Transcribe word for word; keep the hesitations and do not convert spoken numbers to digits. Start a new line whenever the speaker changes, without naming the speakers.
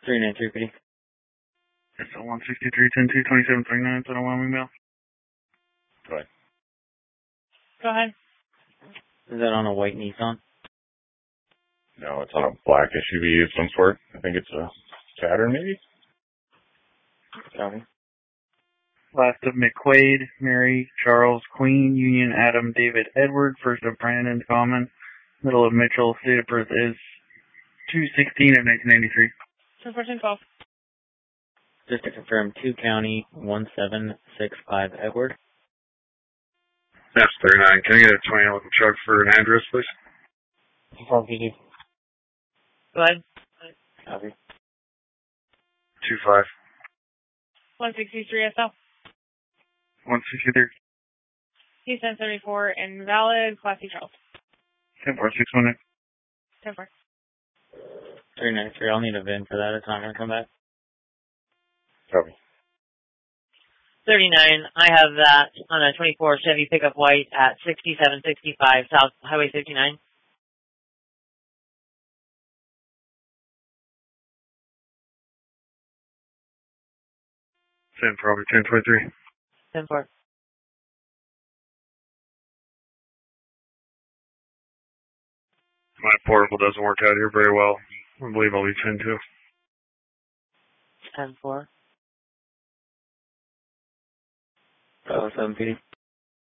three nine three, P D.
It's a one sixty-three, ten two, twenty-seven thirty-nine, it's on a Wyoming mail.
Go ahead.
Go ahead.
Is that on a white Nissan?
No, it's on a black S U V of some sort. I think it's a Saturn, maybe?
Copy.
Last of McQuaid, Mary, Charles, Queen, Union, Adam, David, Edward. First of Brandon, Common. Middle of Mitchell. State of birth is two sixteen of nineteen ninety-three.
two fourteen twelve.
Just to confirm, two County, one seven six five Edward.
That's thirty-nine. Can I get a twenty local truck for an address, please?
four P D.
Go ahead.
Copy.
two five.
one sixty-three S L.
one sixty-three.
T ten seventy-four, invalid, Class C Charles.
ten four six one nine.
ten four.
three nine three, I'll need a V I N for that. It's not going to come back.
Copy.
thirty-nine, I have that on a twenty-four Chevy pickup white at sixty-seven sixty-five South Highway fifty-nine.
ten probably ten twenty-three.
ten four.
My portable doesn't work out here very well. I believe I'll be ten two.
ten four.
Oh, seven P D.